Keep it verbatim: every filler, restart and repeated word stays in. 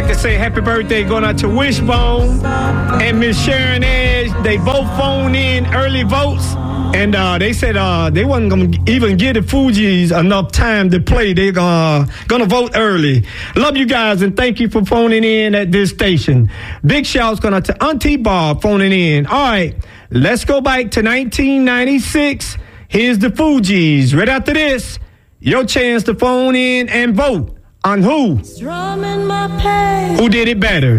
to say happy birthday going out to Wishbone and Miss Sharon Edge. They both phoned in early votes. And uh, they said uh, they wasn't going to even give the Fugees enough time to play. They're uh, going to vote early. Love you guys, and thank you for phoning in at this station. Big shouts going out to Auntie Bob phoning in. All right, let's go back to nineteen ninety-six. Here's the Fugees. Right after this, your chance to phone in and vote on who? Who did it better?